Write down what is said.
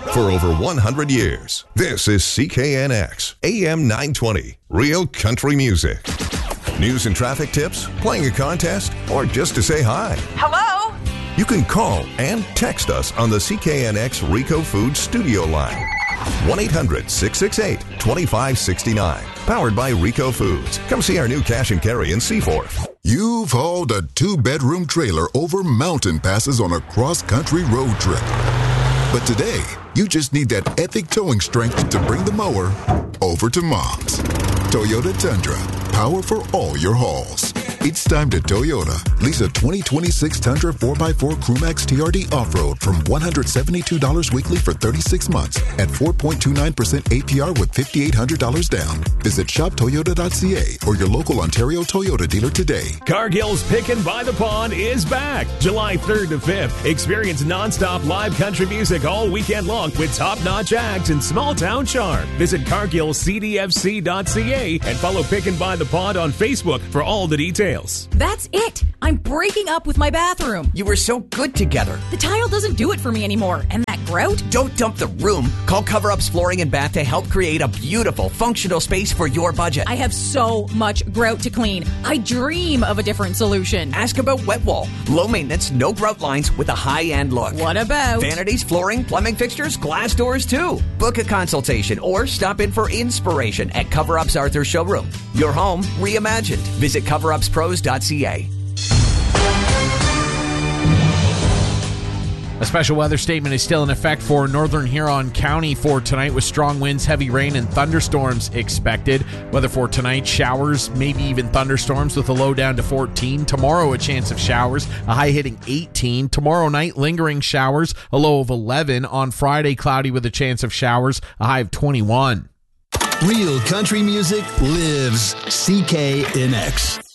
for over 100 years. This is CKNX, AM 920, Real Country Music. News and traffic tips, playing a contest, or just to say hi. Hello? You can call and text us on the CKNX Rico Foods studio line. 1-800-668-2569. Powered by Rico Foods. Come see our new cash and carry in Seaforth. You've hauled a 2-bedroom trailer over mountain passes on a cross-country road trip. But today, you just need that epic towing strength to bring the mower over to Mom's. Toyota Tundra. Power for all your hauls. It's time to Toyota. Lease a 2026 Tundra 4x4 Crewmax TRD Off-Road from $172 weekly for 36 months at 4.29% APR with $5,800 down. Visit shoptoyota.ca or your local Ontario Toyota dealer today. Cargill's Pickin' by the Pond is back. July 3rd to 5th. Experience nonstop live country music all weekend long with top-notch acts and small-town charm. Visit cargillcdfc.ca and follow Pickin' by the Pond on Facebook for all the details. That's it. I'm breaking up with my bathroom. You were so good together. The tile doesn't do it for me anymore. And that grout? Don't dump the room. Call Cover Up's Flooring and Bath to help create a beautiful, functional space for your budget. I have so much grout to clean. I dream of a different solution. Ask about Wet Wall. Low maintenance, no grout lines with a high-end look. What about vanities, flooring, plumbing fixtures, glass doors too? Book a consultation or stop in for inspiration at Cover Up's Arthur Showroom. Your home reimagined. Visit coverupspros.ca. A special weather statement is still in effect for Northern Huron County for tonight with strong winds, heavy rain, and thunderstorms expected. Weather for tonight, showers, maybe even thunderstorms with a low down to 14. Tomorrow, a chance of showers, a high hitting 18. Tomorrow night, lingering showers, a low of 11. On Friday, cloudy with a chance of showers, a high of 21. Real country music lives CKNX.